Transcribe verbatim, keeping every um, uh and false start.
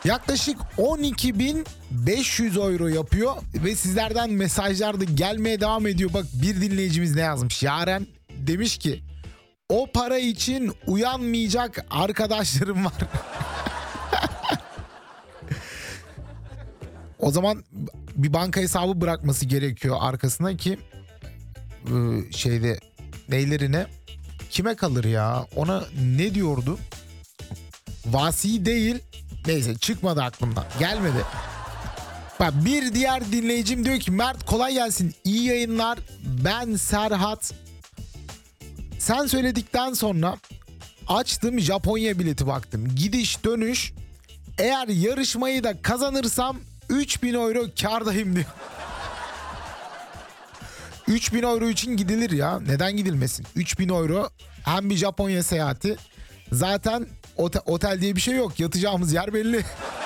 Yaklaşık on iki bin beş yüz euro yapıyor ve sizlerden mesajlar da gelmeye devam ediyor. Bak, bir dinleyicimiz ne yazmış? Yaren demiş ki o para için uyanmayacak arkadaşlarım var. O zaman bir banka hesabı bırakması gerekiyor arkasına ki şeyde neylerine kime kalır ya, ona ne diyordu? Vasi değil. Neyse, çıkmadı aklımdan. Gelmedi. Bak, bir diğer dinleyicim diyor ki Mert kolay gelsin. İyi yayınlar. Ben Serhat. Sen söyledikten sonra açtım, Japonya bileti baktım. Gidiş dönüş. Eğer yarışmayı da kazanırsam üç bin euro kârdayım diyor. üç bin euro için gidilir ya. Neden gidilmesin? üç bin euro hem bir Japonya seyahati. Zaten otel, otel diye bir şey yok. Yatacağımız yer belli.